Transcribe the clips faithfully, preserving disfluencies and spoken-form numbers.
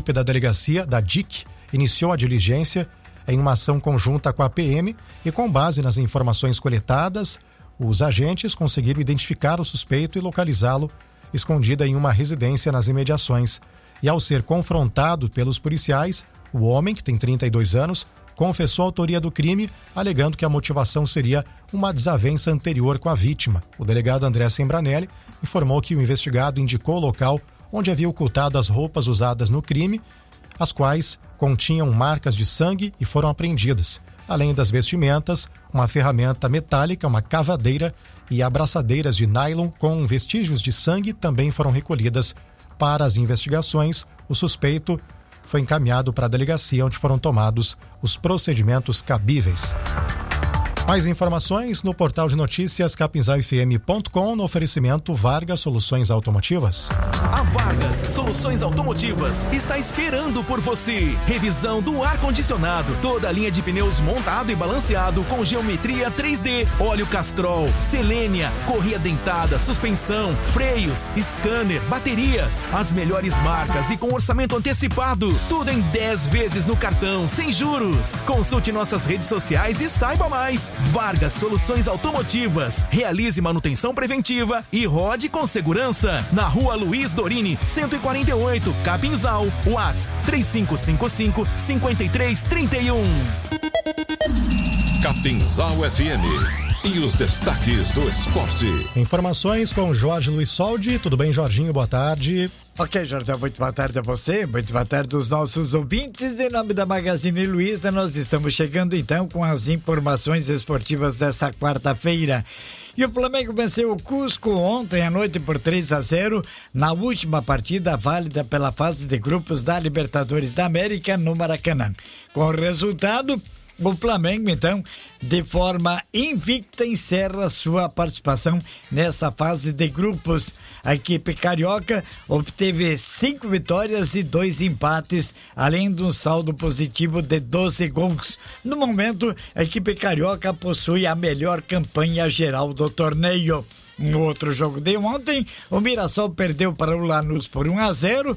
equipe da delegacia da D I C iniciou a diligência em uma ação conjunta com a P M e, com base nas informações coletadas, os agentes conseguiram identificar o suspeito e localizá-lo escondido em uma residência nas imediações. E, ao ser confrontado pelos policiais, o homem, que tem trinta e dois anos, confessou a autoria do crime, alegando que a motivação seria uma desavença anterior com a vítima. O delegado André Sembranelli informou que o investigado indicou o local onde havia ocultado as roupas usadas no crime, as quais continham marcas de sangue e foram apreendidas. Além das vestimentas, uma ferramenta metálica, uma cavadeira e abraçadeiras de nylon com vestígios de sangue também foram recolhidas. Para as investigações, o suspeito foi encaminhado para a delegacia, onde foram tomados os procedimentos cabíveis. Mais informações no portal de notícias capinzal f m ponto com, no oferecimento Vargas Soluções Automotivas. A Vargas Soluções Automotivas está esperando por você. Revisão do ar-condicionado, toda a linha de pneus montado e balanceado com geometria três D, óleo Castrol, Selênia, correia dentada, suspensão, freios, scanner, baterias, as melhores marcas e com orçamento antecipado. Tudo em dez vezes no cartão, sem juros. Consulte nossas redes sociais e saiba mais. Vargas Soluções Automotivas. Realize manutenção preventiva e rode com segurança. Na rua Luiz Dorini, cento e quarenta e oito, Capinzal. WhatsApp três cinco cinco cinco, cinco três três um. Capinzal F M. E os destaques do esporte. Informações com Jorge Luiz Soldi. Tudo bem, Jorginho? Boa tarde. Ok, Jorge, muito boa tarde a você, muito boa tarde aos nossos ouvintes. Em nome da Magazine Luiza, nós estamos chegando então com as informações esportivas dessa quarta-feira. E o Flamengo venceu o Cusco ontem à noite por três a zero na última partida válida pela fase de grupos da Libertadores da América no Maracanã. Com o resultado, o Flamengo, então, de forma invicta, encerra sua participação nessa fase de grupos. A equipe carioca obteve cinco vitórias e dois empates, além de um saldo positivo de doze gols. No momento, a equipe carioca possui a melhor campanha geral do torneio. No outro jogo de ontem, o Mirassol perdeu para o Lanús por um a zero.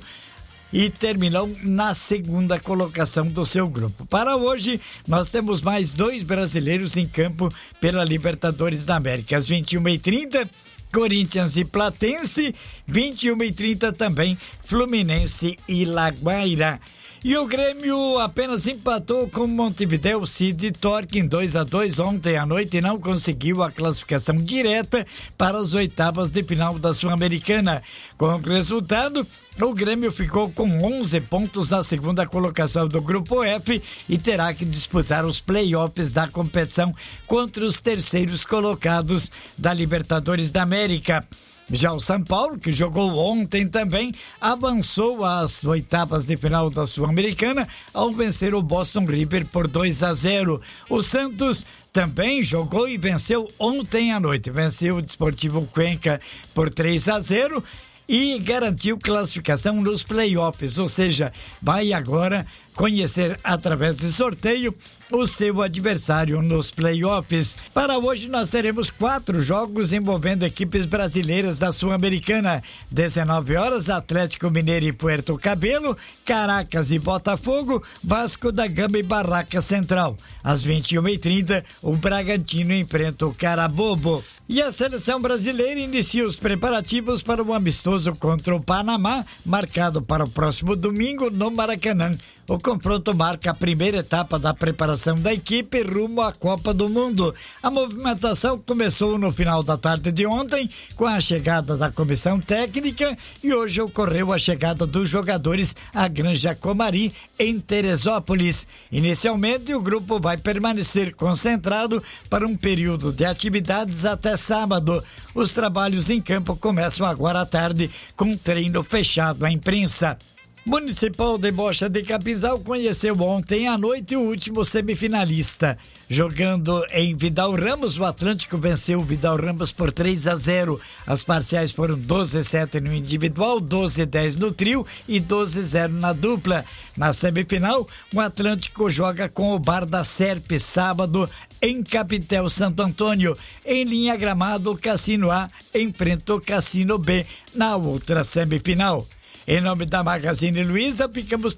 E terminou na segunda colocação do seu grupo. Para hoje, nós temos mais dois brasileiros em campo pela Libertadores da América. Às vinte e uma e trinta, Corinthians e Platense. vinte e uma e trinta também, Fluminense e Laguaira. E o Grêmio apenas empatou com Montevideo City Torque em dois a dois ontem à noite e não conseguiu a classificação direta para as oitavas de final da Sul-Americana. Com o resultado, o Grêmio ficou com onze pontos na segunda colocação do Grupo F e terá que disputar os play-offs da competição contra os terceiros colocados da Libertadores da América. Já o São Paulo, que jogou ontem também, avançou às oitavas de final da Sul-Americana ao vencer o Boston River por dois a zero. O Santos também jogou e venceu ontem à noite. Venceu o Desportivo Cuenca por três a zero e garantiu classificação nos playoffs, ou seja, vai agora conhecer através de sorteio o seu adversário nos playoffs. Para hoje nós teremos quatro jogos envolvendo equipes brasileiras da Sul-Americana. dezenove horas, Atlético Mineiro e Puerto Cabelo, Caracas e Botafogo, Vasco da Gama e Barraca Central. Às vinte e uma e trinta, o Bragantino enfrenta o Carabobo. E a seleção brasileira inicia os preparativos para o amistoso contra o Panamá, marcado para o próximo domingo no Maracanã. O confronto marca a primeira etapa da preparação da equipe rumo à Copa do Mundo. A movimentação começou no final da tarde de ontem, com a chegada da comissão técnica, e hoje ocorreu a chegada dos jogadores à Granja Comari, em Teresópolis. Inicialmente, o grupo vai permanecer concentrado para um período de atividades até sábado. Os trabalhos em campo começam agora à tarde, com treino fechado à imprensa. Municipal de Bocha de Capinzal conheceu ontem à noite o último semifinalista. Jogando em Vidal Ramos, o Atlântico venceu o Vidal Ramos por três a zero. As parciais foram doze a sete no individual, doze a dez no trio e doze a zero na dupla. Na semifinal, o Atlântico joga com o Bar da Serpe, sábado, em Capitel Santo Antônio. Em linha gramado, o Cassino A enfrenta o Cassino B na outra semifinal. Em nome da Magazine Luiza, ficamos